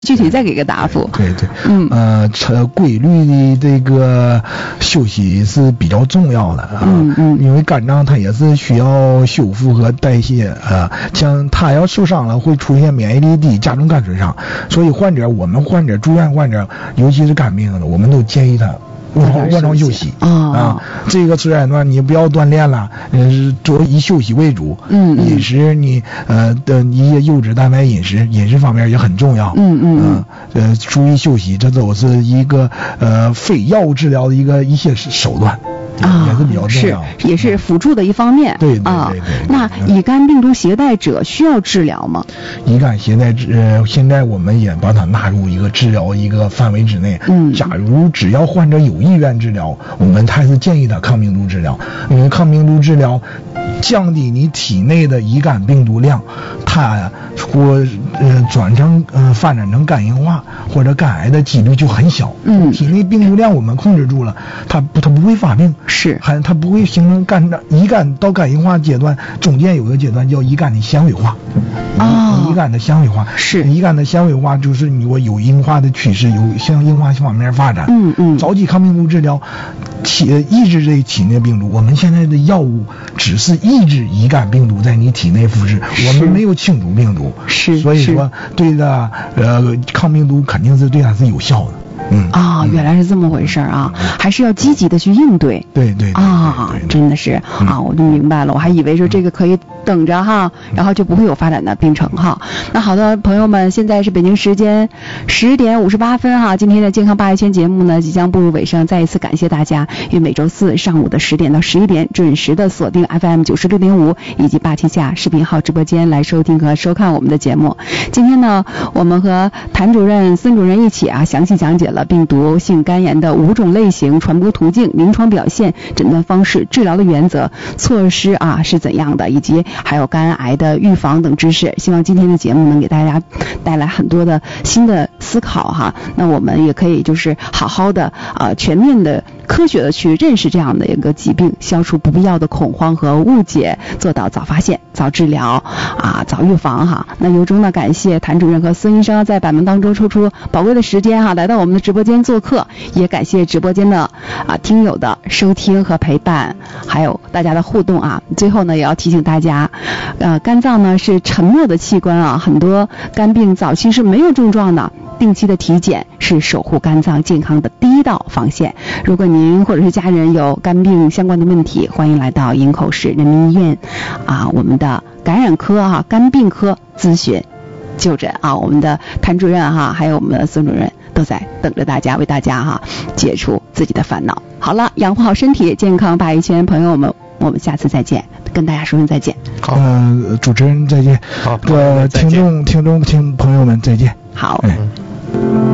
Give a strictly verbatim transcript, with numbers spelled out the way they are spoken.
具体再给个答复。 对对， 嗯呃，规律的这个休息是比较重要的啊， 嗯嗯， 因为肝脏它也是需要修复和代谢啊，像它要受伤了会出现免疫力低，加重肝损伤，所以患者我们患者住院患者，尤其是肝病的，我们都建议他卧床卧床休息、 哦、 啊，这个时间段你不要锻炼了，嗯，主要以休息为主。 嗯嗯， 饮食你呃的一些优质蛋白饮食，饮食方面也很重要。 嗯嗯呃呃，注意休息，这都是一个呃非药物治疗的一个一些手段。啊，也是比较重要， 是也是辅助的一方面。 对对对对。 啊，那乙肝病毒携带者需要治疗吗？ 乙肝携带呃，现在我们也把它纳入一个治疗一个范围之内。 嗯。 假如只要患者有意愿治疗，我们还是建议他抗病毒治疗，因为抗病毒治疗降低你体内的乙肝病毒量，它或呃转成呃发展成肝硬化或者肝癌的几率就很小。 嗯。 体内病毒量我们控制住了，它不它不会发病。 是， 还它不会形成肝乙肝到肝硬化阶段，中间有一个阶段叫乙肝的纤维化。 哦， 乙肝的纤维化是乙肝的纤维化，就是你我有硬化的趋势，有向硬化方面发展。 嗯嗯， 早期抗病毒治疗，体抑制这体内病毒。我们现在的药物只是抑制乙肝病毒在你体内复制，我们没有清除病毒。 是， 所以说对的呃抗病毒肯定是对它是有效的。嗯啊、哦，原来是这么回事啊、嗯，还是要积极的去应对。 对对啊，真的是、嗯、啊，我就明白了，我还以为说这个可以等着哈，嗯、然后就不会有发展的病程哈。那好的，朋友们，现在是北京时间十点五十八分哈，今天的健康八一圈节目呢即将步入尾声，再一次感谢大家于每周四上午的十点到十一点准时的锁定 F M 九十六点五以及八天下视频号直播间来收听和收看我们的节目。今天呢，我们和谭主任、孙主任一起啊，详细讲解了病毒性肝炎的五种类型、传播途径、临床表现、诊断方式、治疗的原则、措施啊是怎样的，以及还有肝癌的预防等知识。希望今天的节目能给大家带来很多的新的思考哈。那我们也可以就是好好的啊、呃、全面的科学的去认识这样的一个疾病，消除不必要的恐慌和误解，做到早发现、早治疗啊、早预防哈。那由衷的感谢谭主任和孙医生在百忙当中抽出宝贵的时间哈，来到我们的直播间做客，也感谢直播间的啊听友的收听和陪伴，还有大家的互动啊。最后呢，也要提醒大家，呃，肝脏呢是沉默的器官啊，很多肝病早期是没有症状的。定期的体检是守护肝脏健康的第一道防线。如果您或者是家人有肝病相关的问题，欢迎来到营口市人民医院啊，我们的感染科啊肝病科咨询就诊啊，我们的谭主任哈、啊，还有我们的孙主任都在等着大家，为大家哈、啊、解除自己的烦恼。好了，养护好身体，健康八一圈，朋友们，我们下次再见，跟大家说声再见。 好，呃，主持人再见。好，呃，听众听众听朋友们再见。 好。 嗯。